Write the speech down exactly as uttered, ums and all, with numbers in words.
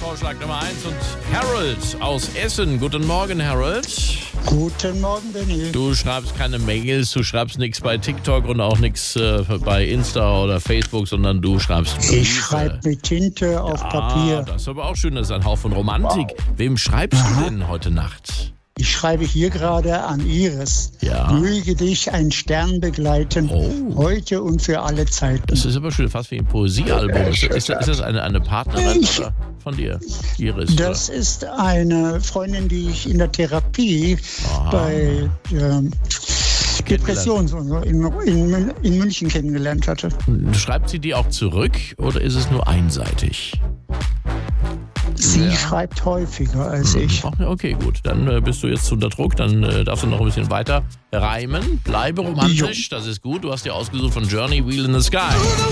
Vorschlag Nummer eins und Harold aus Essen. Guten Morgen, Harold. Guten Morgen, Benny. Du schreibst keine Mails, du schreibst nichts bei TikTok und auch nichts äh, bei Insta oder Facebook, sondern du schreibst Briefe. Ich schreibe mit Tinte auf Ah, Papier. das ist aber auch schön, das ist ein Hauch von Romantik. Wem schreibst Aha. du denn heute Nacht? Ich schreibe hier gerade an Iris. Ja. Möge dich ein Stern begleiten, Oh. heute und für alle Zeiten. Das ist aber schön, fast wie ein Poesiealbum. Ist, ist, ist das eine, eine Partnerin Ich- oder von dir, Iris? Das ist eine Freundin, die ich in der Therapie Aha. bei ähm, Depressions in, in, in München kennengelernt hatte. oder? Schreibt sie dir auch zurück oder ist es nur einseitig? Sie Ja. schreibt häufiger als ich. Ach, okay, gut. Dann äh, bist du jetzt unter Druck. Dann äh, darfst du noch ein bisschen weiter reimen. Bleibe romantisch, das ist gut. Du hast dir ausgesucht von Journey, Wheel in the Sky.